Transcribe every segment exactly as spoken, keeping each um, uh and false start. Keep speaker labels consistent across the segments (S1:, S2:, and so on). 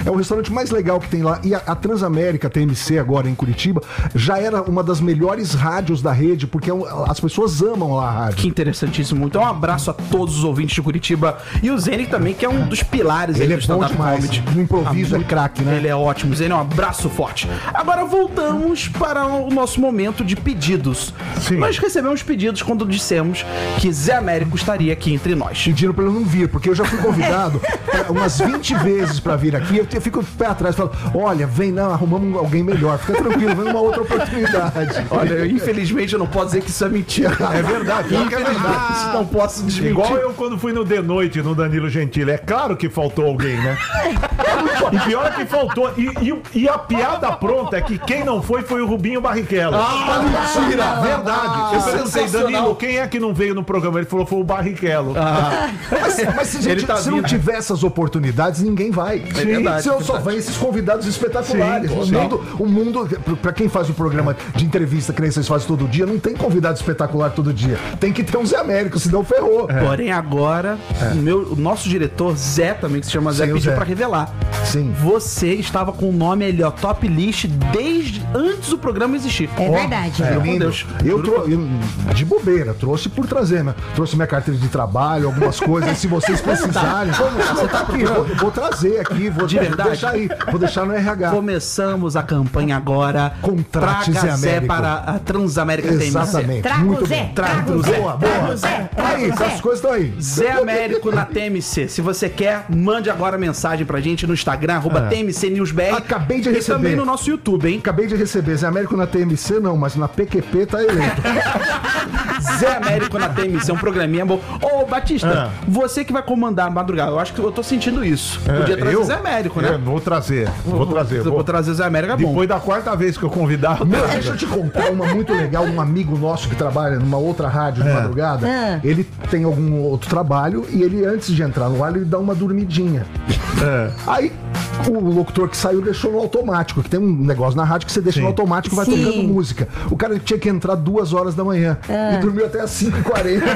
S1: É o restaurante mais legal que tem lá. E a, a Transamérica T M C, agora em Curitiba, já era uma das melhores rádios da rede, porque é um, as pessoas amam lá a rádio.
S2: Que interessantíssimo. Então, um abraço a todos os ouvintes de Curitiba. E o Zene também, que é um dos pilares
S1: Ele
S2: aí
S1: é
S2: do stand-up
S1: demais.
S2: comedy.
S1: No improviso
S2: Ah,
S1: é craque, né?
S2: Ele é ótimo. Zene, um abraço forte. Agora voltamos para o nosso momento de pedidos.
S1: Sim.
S2: Nós recebemos pedidos quando dissemos que Zé Américo estaria aqui entre nós.
S1: Pediram pra eu não vir, porque eu já fui convidado pra umas vinte vezes pra vir aqui. Eu, eu fico pé atrás e falo: olha, vem, não, arrumamos alguém melhor. Fica tranquilo, vem uma outra oportunidade.
S2: Olha, eu, infelizmente eu não posso dizer que isso é mentira.
S1: É verdade, pior que é verdade.
S2: Não posso desmentir.
S3: Igual eu quando fui no The Noite, no Danilo Gentili. É claro que faltou alguém, né? E pior é que faltou. E, e, e a piada pronta é que quem não foi foi o Rubinho Barrichello.
S1: Ah, mentira!
S3: Verdade. Eu perguntei,
S2: sensacional.
S3: Danilo, quem é que não veio no programa? Ele falou, foi o Barrichello.
S2: Ah,
S1: Mas, mas se,
S2: Ele
S1: gente,
S2: tá
S1: se não
S2: vindo.
S1: tiver essas oportunidades, ninguém vai.
S2: É verdade,
S1: Senão
S2: é
S1: só
S2: verdade.
S1: vão esses convidados espetaculares.
S3: Sim,
S1: o,
S3: sim.
S1: mundo, o mundo, pra quem faz o programa de entrevista que nem vocês fazem todo dia, não tem convidado espetacular todo dia. Tem que ter um Zé Américo, senão ferrou.
S2: Porém, agora, o, meu, o nosso diretor, Zé, também, que se chama Zé,
S1: Sim, o
S2: pediu
S1: Zé.
S2: pra revelar.
S1: Sim.
S2: Você estava com o nome ali, ó, top list, desde antes do programa existir.
S4: É
S2: Ó,
S4: verdade.
S2: juro
S1: É
S2: por
S1: lindo.
S2: Deus.
S1: Eu
S2: Juro
S1: trouxe de bobeira, trouxe por trazer, né? Trouxe minha carteira de trabalho, algumas coisas, se vocês precisarem. Você tá aqui, vou, vou trazer aqui, vou,
S2: De verdade?
S1: vou deixar aí, vou deixar no R H.
S2: Começamos a campanha agora.
S1: Contrate
S2: Traga
S1: Zé
S2: Zé
S1: Américo.
S2: para a Transamérica T M C.
S1: Exatamente.
S4: Traga
S1: Muito
S4: o Zé,
S1: bem.
S4: traga o
S2: Zé,
S1: Boa,
S4: traga
S1: boa.
S4: o Zé,
S1: Tá aí,
S4: traga o
S1: essas
S4: Zé.
S1: coisas estão aí.
S2: Zé Américo na T M C. Se você quer, mande agora mensagem pra gente no Instagram, arroba T M C News B R.
S1: Acabei de
S2: E
S1: receber.
S2: também no nosso YouTube, hein?
S1: Acabei de receber Zé Américo na T M C, não, mas na P Q P tá eleito.
S2: Zé Américo na T M C, um programinha bom. Ô, Batista,
S3: Ah.
S2: você que vai comandar a madrugada, eu acho que eu tô sentindo isso. Podia trazer
S3: eu?
S2: Zé Américo, né?
S3: É, vou trazer, vou trazer.
S2: Eu
S3: Vou,
S2: vou trazer Zé Américo, é bom.
S3: depois da quarta vez que eu convidar, eu
S1: Meu,
S3: trago.
S1: deixa eu te contar uma muito legal. Um amigo nosso que trabalha numa outra rádio de madrugada,
S4: Ah.
S1: ele tem algum outro trabalho e ele, antes de entrar no ar, ele dá uma dormidinha.
S3: É.
S1: Aí o locutor que saiu deixou no automático, que tem um negócio na rádio que você deixa
S3: Sim.
S1: no automático e vai
S4: Sim.
S1: tocando música. O cara tinha que entrar duas horas da manhã e dormiu até às cinco e quarenta.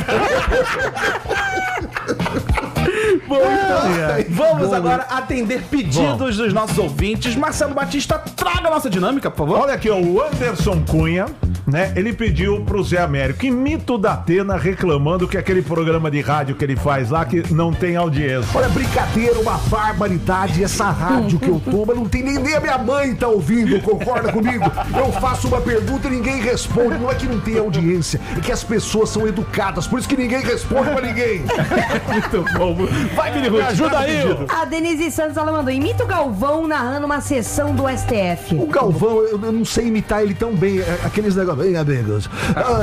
S2: Bom, então,
S1: Ai,
S2: vamos
S1: bom.
S2: agora atender pedidos dos nossos ouvintes. Marcelo Batista, traga a nossa dinâmica, por favor.
S3: Olha aqui, ó, o Anderson Cunha, né? Ele pediu pro Zé Américo, imita o Datena reclamando que aquele programa de rádio que ele faz lá que não tem audiência.
S1: Olha, brincadeira, uma barbaridade. Essa rádio que eu tô, mas não tem nem, nem a minha mãe tá ouvindo, concorda comigo? Eu faço uma pergunta e ninguém responde. Não é que não tem audiência, é que as pessoas são educadas, por isso que ninguém responde pra ninguém.
S2: Muito bom. Vai, Vini Ruth, ajuda aí.
S4: A Denise Santos, ela mandou: imita o Galvão narrando uma sessão do S T F.
S1: O Galvão, eu, eu não sei imitar ele tão bem. É, aqueles negócios, bem, amigos. Ah,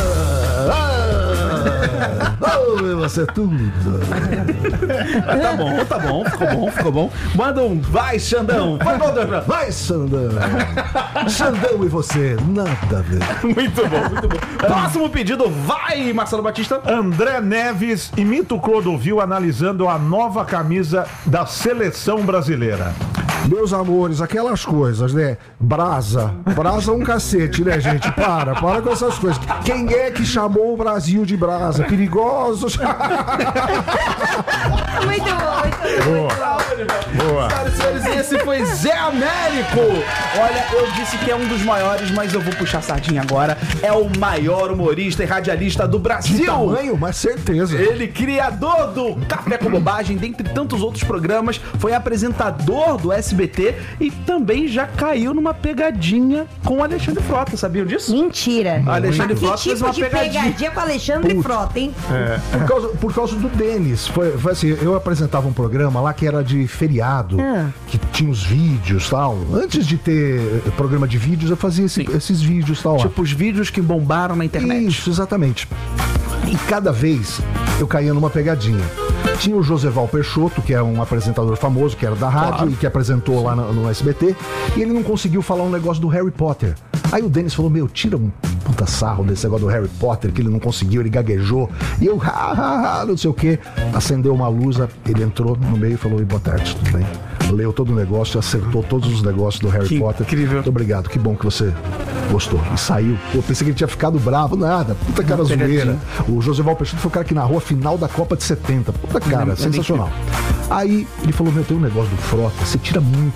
S1: ah, oh, você é tudo.
S2: Ah, tá bom, tá bom, ficou bom, ficou bom. Manda um vai, Xandão. Vai, Valdir.
S1: Vai, Xandão. Xandão e você, nada a ver.
S2: Muito bom, muito bom. Próximo pedido, vai, Marcelo Batista.
S3: André Neves imita o Clodovil analisando a nova camisa da seleção brasileira.
S1: Meus amores, aquelas coisas, né? Brasa. Brasa é um cacete, né, gente? Para, para com essas coisas. Quem é que chamou o Brasil de brasa? Perigosos.
S4: Muito bom, muito bom.
S3: Boa. Boa.
S2: Senhoras e senhores, esse foi Zé Américo. Olha, eu disse que é um dos maiores, mas eu vou puxar a sardinha agora. É o maior humorista e radialista do
S1: De
S2: Brasil.
S1: tamanho, mas certeza.
S2: Ele, criador do Café com Bobagem, dentre tantos outros programas, foi apresentador do S B T e também já caiu numa pegadinha com o Alexandre Frota, sabiam disso?
S4: Mentira.
S2: Alexandre
S4: Mas
S2: Frota
S4: que
S2: fez
S4: tipo
S2: uma
S4: de
S2: pegadinha.
S4: pegadinha com Alexandre
S1: Putz.
S4: Frota, hein?
S1: Por causa, por causa do Denis. Foi, foi assim, eu apresentava um programa lá que era de feriado,
S4: Ah.
S1: que tinha os vídeos e tal. Antes de ter eh, programa de vídeos, eu fazia esse-
S2: Sim.
S1: esses vídeos e tal. ó.
S2: Tipo os vídeos que bombaram na internet.
S1: Isso, exatamente. E cada vez eu caía numa pegadinha. Tinha o Joseval Peixoto, que é um apresentador famoso, que era da rádio
S2: Claro.
S1: e que apresentou lá no, no S B T, e ele não conseguiu falar um negócio do Harry Potter. Aí o Denis falou, meu, tira um puta sarro desse negócio do Harry Potter, que ele não conseguiu, ele gaguejou. E eu, ha, ha, ha, não sei o quê. Acendeu uma luz, ele entrou no meio e falou, e boa tarde, tudo bem? Leu todo o negócio, acertou todos os negócios do Harry
S2: Que
S1: Potter.
S2: incrível.
S1: Muito obrigado, que bom que você gostou. E saiu. Pô, pensei que ele tinha ficado bravo, nada. Puta cara
S2: pegadinha.
S1: zoeira. O Joseval Peixoto foi o cara que narrou a final da Copa de setenta. Puta cara,
S2: É, é
S1: sensacional. Aí ele falou, meu, tem um negócio do Frota, você tira muito